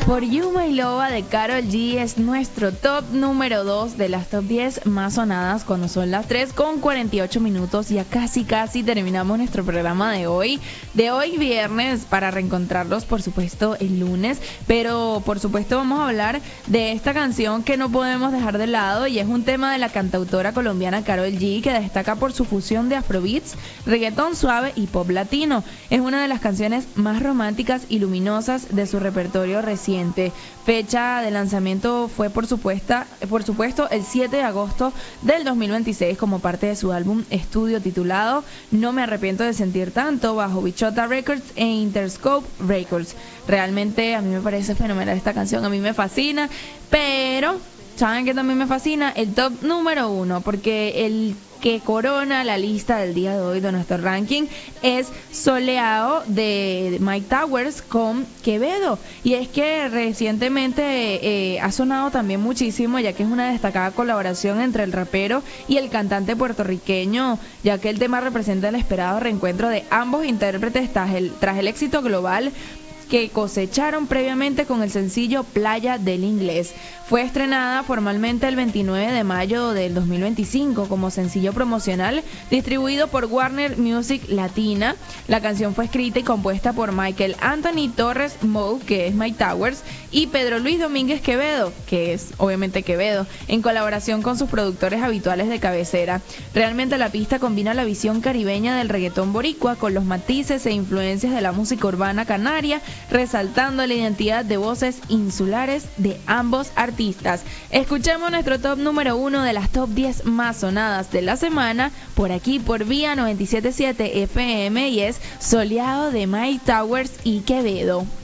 Por You My Loba de Karol G es nuestro top número 2 de las top 10 más sonadas cuando son las 3:48. Ya casi terminamos nuestro programa de hoy viernes, para reencontrarlos por supuesto el lunes. Pero por supuesto vamos a hablar de esta canción que no podemos dejar de lado, y es un tema de la cantautora colombiana Karol G, que destaca por su fusión de afrobeats, reggaetón suave y pop latino. Es una de las canciones más románticas y luminosas de su repertorio reciente. Fecha de lanzamiento fue por supuesto el 7 de agosto del 2026 como parte de su álbum estudio titulado No me arrepiento de sentir tanto, bajo Bichota Records e Interscope Records. Realmente a mí me parece fenomenal esta canción, a mí me fascina, pero ¿saben qué también me fascina? El top número 1, porque el que corona la lista del día de hoy de nuestro ranking es Soleado de Mike Towers con Quevedo. Y es que recientemente ha sonado también muchísimo, ya que es una destacada colaboración entre el rapero y el cantante puertorriqueño, ya que el tema representa el esperado reencuentro de ambos intérpretes tras el éxito global que cosecharon previamente con el sencillo Playa del Inglés. Fue estrenada formalmente el 29 de mayo del 2025 como sencillo promocional distribuido por Warner Music Latina. La canción fue escrita y compuesta por Michael Anthony Torres Moe, que es Mike Towers, y Pedro Luis Domínguez Quevedo, que es obviamente Quevedo, en colaboración con sus productores habituales de cabecera. Realmente la pista combina la visión caribeña del reggaetón boricua con los matices e influencias de la música urbana canaria, resaltando la identidad de voces insulares de ambos artistas. Escuchemos nuestro top número 1 de las top 10 más sonadas de la semana, por aquí por Vía 97.7 FM, y es Soleado de Mike Towers y Quevedo.